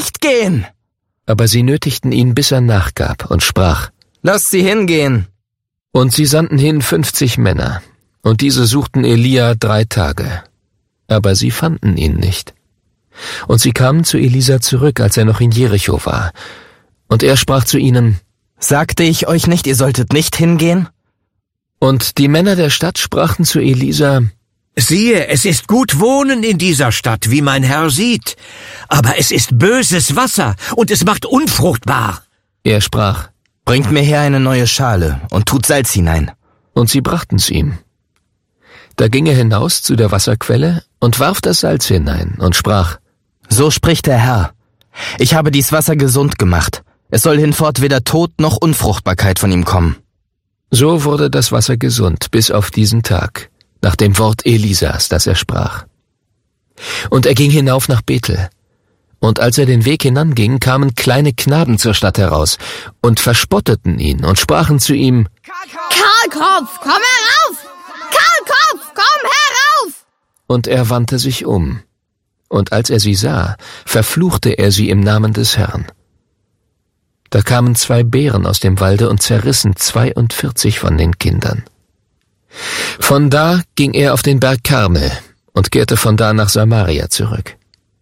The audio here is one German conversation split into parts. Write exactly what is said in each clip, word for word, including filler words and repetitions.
nicht gehen! Aber sie nötigten ihn, bis er nachgab und sprach: Lasst sie hingehen! Und sie sandten hin fünfzig Männer, und diese suchten Elia drei Tage. Aber sie fanden ihn nicht. Und sie kamen zu Elisa zurück, als er noch in Jericho war. Und er sprach zu ihnen: Sagte ich euch nicht, ihr solltet nicht hingehen? Und die Männer der Stadt sprachen zu Elisa: Siehe, es ist gut Wohnen in dieser Stadt, wie mein Herr sieht. Aber es ist böses Wasser, und es macht unfruchtbar. Er sprach: Bringt mir her eine neue Schale und tut Salz hinein. Und sie brachten's ihm. Da ging er hinaus zu der Wasserquelle und warf das Salz hinein und sprach: So spricht der Herr: Ich habe dies Wasser gesund gemacht. Es soll hinfort weder Tod noch Unfruchtbarkeit von ihm kommen. So wurde das Wasser gesund bis auf diesen Tag, nach dem Wort Elisas, das er sprach. Und er ging hinauf nach Bethel. Und als er den Weg hinanging, kamen kleine Knaben zur Stadt heraus und verspotteten ihn und sprachen zu ihm: Kahlkopf, komm herauf! Kahlkopf, komm herauf! Und er wandte sich um. Und als er sie sah, verfluchte er sie im Namen des Herrn. Da kamen zwei Bären aus dem Walde und zerrissen zweiundvierzig von den Kindern. Von da ging er auf den Berg Karmel und kehrte von da nach Samaria zurück.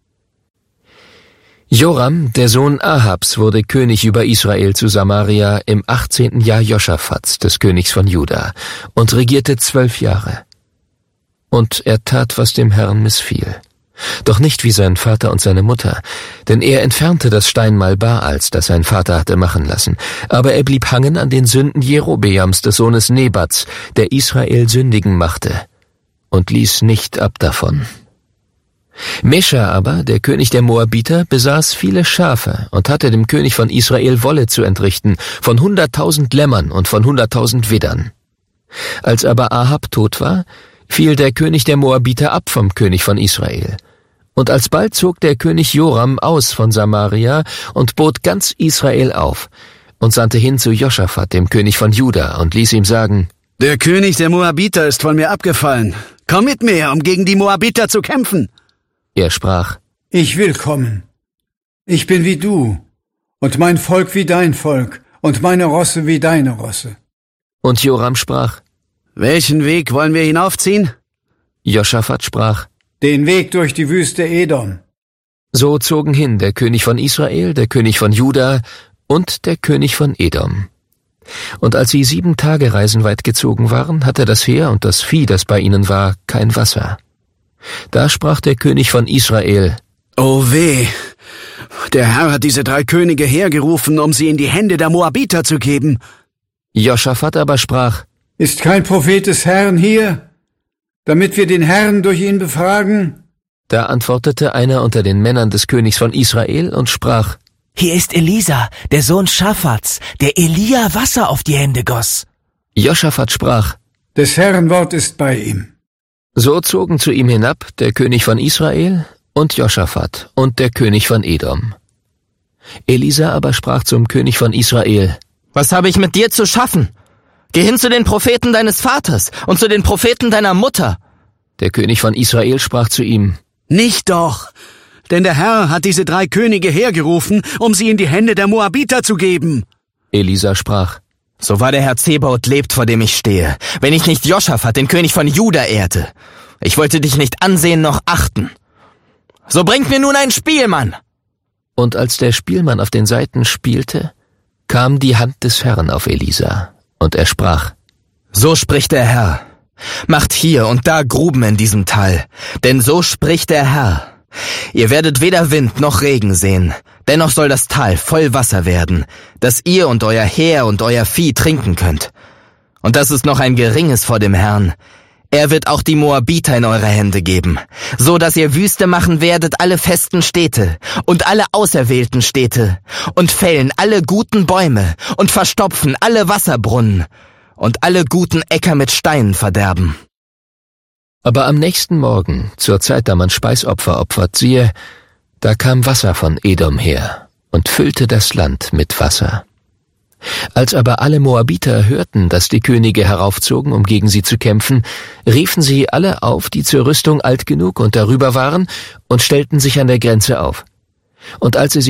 Joram, der Sohn Ahabs, wurde König über Israel zu Samaria im achtzehnten Jahr Joschafats, des Königs von Juda, und regierte zwölf Jahre. Und er tat, was dem Herrn missfiel. Doch nicht wie sein Vater und seine Mutter, denn er entfernte das Steinmal Baals, das sein Vater hatte machen lassen, aber er blieb hangen an den Sünden Jerobeams, des Sohnes Nebats, der Israel sündigen machte, und ließ nicht ab davon. Mescha aber, der König der Moabiter, besaß viele Schafe und hatte dem König von Israel Wolle zu entrichten, von hunderttausend Lämmern und von hunderttausend Widdern. Als aber Ahab tot war, fiel der König der Moabiter ab vom König von Israel. Und alsbald zog der König Joram aus von Samaria und bot ganz Israel auf und sandte hin zu Joschafat, dem König von Juda, und ließ ihm sagen: Der König der Moabiter ist von mir abgefallen. Komm mit mir, um gegen die Moabiter zu kämpfen. Er sprach: Ich will kommen. Ich bin wie du, und mein Volk wie dein Volk, und meine Rosse wie deine Rosse. Und Joram sprach: Welchen Weg wollen wir hinaufziehen? Joschafat sprach: Den Weg durch die Wüste Edom. So zogen hin der König von Israel, der König von Juda und der König von Edom. Und als sie sieben Tage reisenweit gezogen waren, hatte das Heer und das Vieh, das bei ihnen war, kein Wasser. Da sprach der König von Israel: O weh! Der Herr hat diese drei Könige hergerufen, um sie in die Hände der Moabiter zu geben. Joschafat aber sprach: Ist kein Prophet des Herrn hier, damit wir den Herrn durch ihn befragen? Da antwortete einer unter den Männern des Königs von Israel und sprach: Hier ist Elisa, der Sohn Schaphats, der Elia Wasser auf die Hände goss. Joschafat sprach: Des Herrn Wort ist bei ihm. So zogen zu ihm hinab der König von Israel und Joschafat und der König von Edom. Elisa aber sprach zum König von Israel: Was habe ich mit dir zu schaffen? Geh hin zu den Propheten deines Vaters und zu den Propheten deiner Mutter. Der König von Israel sprach zu ihm: Nicht doch, denn der Herr hat diese drei Könige hergerufen, um sie in die Hände der Moabiter zu geben. Elisa sprach: So wahr der Herr Zebaoth lebt, vor dem ich stehe, wenn ich nicht Joschafat, den König von Juda, ehrte. Ich wollte dich nicht ansehen noch achten. So bringt mir nun einen Spielmann. Und als der Spielmann auf den Saiten spielte, kam die Hand des Herrn auf Elisa, und er sprach: So spricht der Herr: Macht hier und da Gruben in diesem Tal, denn so spricht der Herr: Ihr werdet weder Wind noch Regen sehen, dennoch soll das Tal voll Wasser werden, dass ihr und euer Heer und euer Vieh trinken könnt. Und das ist noch ein Geringes vor dem Herrn. Er wird auch die Moabiter in eure Hände geben, so dass ihr Wüste machen werdet alle festen Städte und alle auserwählten Städte und fällen alle guten Bäume und verstopfen alle Wasserbrunnen und alle guten Äcker mit Steinen verderben. Aber am nächsten Morgen, zur Zeit, da man Speisopfer opfert, siehe, da kam Wasser von Edom her und füllte das Land mit Wasser. Als aber alle Moabiter hörten, dass die Könige heraufzogen, um gegen sie zu kämpfen, riefen sie alle auf, die zur Rüstung alt genug und darüber waren, und stellten sich an der Grenze auf. Und als sie sich